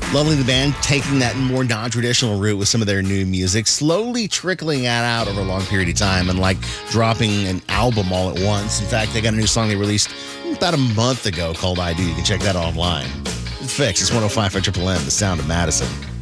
Lovely the band taking that more non-traditional route with some of their new music, slowly trickling that out over a long period of time and like dropping an album all at once. In fact, they got a new song they released about a month ago called I Do. You can check that online. It's Fix. It's 105 for Triple M, the sound of Madison.